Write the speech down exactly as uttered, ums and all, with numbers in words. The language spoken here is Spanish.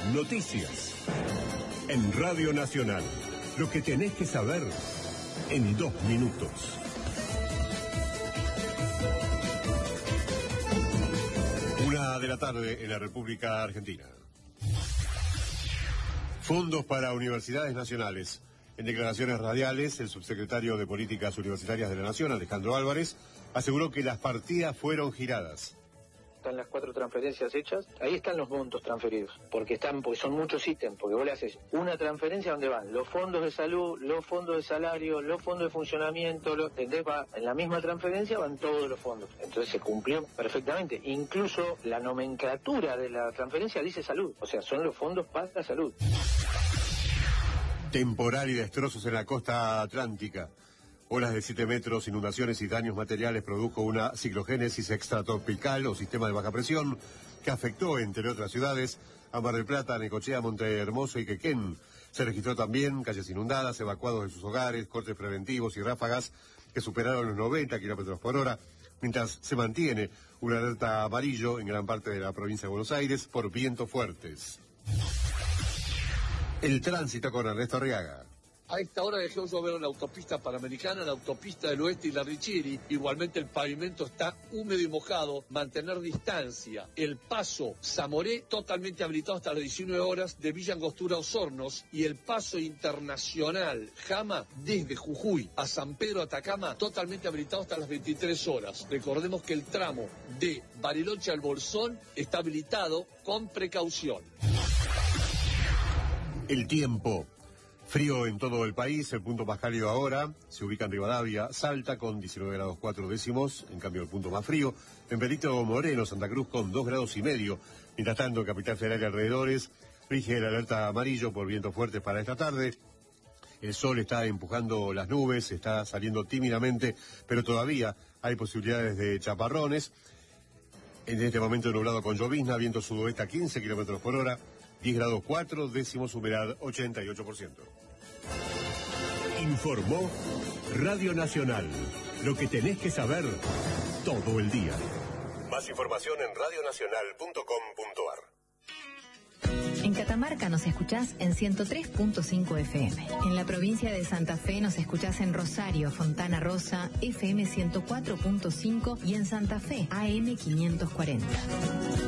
Noticias. En Radio Nacional. Lo que tenés que saber en dos minutos. Una de la tarde en la República Argentina. Fondos para universidades nacionales. En declaraciones radiales, el subsecretario de Políticas Universitarias de la Nación, Alejandro Álvarez, aseguró que las partidas fueron giradas. Están las cuatro transferencias hechas, ahí están los montos transferidos, porque están, porque son muchos ítems, porque vos le haces una transferencia donde van los fondos de salud, los fondos de salario, los fondos de funcionamiento, los, ¿entendés? Va, en la misma transferencia van todos los fondos, entonces se cumplió perfectamente, incluso la nomenclatura de la transferencia dice salud, o sea, son los fondos para la salud. Temporal y destrozos en la costa atlántica. Olas de siete metros, inundaciones y daños materiales produjo una ciclogénesis extratropical o sistema de baja presión que afectó, entre otras ciudades, a Mar del Plata, Necochea, Montehermoso y Quequén. Se registró también calles inundadas, evacuados de sus hogares, cortes preventivos y ráfagas que superaron los noventa kilómetros por hora, mientras se mantiene una alerta amarillo en gran parte de la provincia de Buenos Aires por vientos fuertes. El tránsito con Ernesto Arriaga. A esta hora dejó llover la autopista Panamericana, la autopista del Oeste y la Richieri. Igualmente el pavimento está húmedo y mojado. Mantener distancia. El paso Zamoré totalmente habilitado hasta las diecinueve horas de Villa Angostura a Osornos. Y el paso internacional Jama desde Jujuy a San Pedro Atacama totalmente habilitado hasta las veintitrés horas. Recordemos que el tramo de Bariloche al Bolsón está habilitado con precaución. El tiempo. Frío en todo el país, el punto más cálido ahora se ubica en Rivadavia, Salta con diecinueve grados cuatro décimos, en cambio el punto más frío, en Benito Moreno, Santa Cruz con dos grados y medio. Mientras tanto, en Capital Federal y alrededores, rige el alerta amarillo por vientos fuertes para esta tarde. El sol está empujando las nubes, está saliendo tímidamente, pero todavía hay posibilidades de chaparrones. En este momento nublado con llovizna, viento sudoeste a quince kilómetros por hora. diez grados cuatro décimos, humedad ochenta y ocho por ciento. Informó Radio Nacional. Lo que tenés que saber todo el día. Más información en radio nacional punto com punto ar. En Catamarca nos escuchás en ciento tres punto cinco F M. En la provincia de Santa Fe nos escuchás en Rosario, Fontana Rosa, F M ciento cuatro punto cinco y en Santa Fe, A M quinientos cuarenta.